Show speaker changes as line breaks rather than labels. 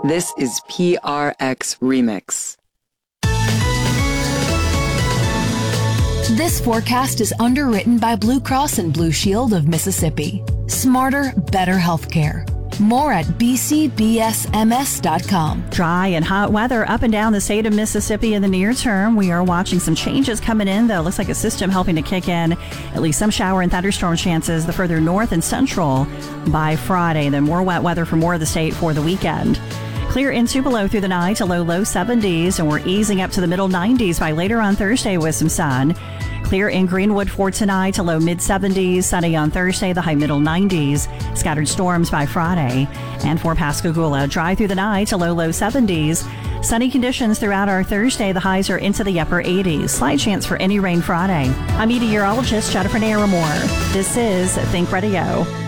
This is PRX Remix.
This forecast is underwritten by Blue Cross and Blue Shield of Mississippi. Smarter, better healthcare. More at bcbsms.com.
Dry and hot weather up and down the state of Mississippi in the near term. We are watching some changes coming in, though. Looks like a system helping to kick in at least some shower and thunderstorm chances the further north and central by Friday. Then more wet weather for more of the state for the weekend. Clear in Tupelo through the night to low 70s, and we're easing up to the middle 90s by later on Thursday with some sun. Clear in Greenwood for tonight to low mid-70s. Sunny on Thursday, the high middle 90s. Scattered storms by Friday. And for Pascagoula, dry through the night to low 70s. Sunny conditions throughout our Thursday. The highs are into the upper 80s. Slight chance for any rain Friday. I'm meteorologist Jennifer Naramore. This is Think Radio.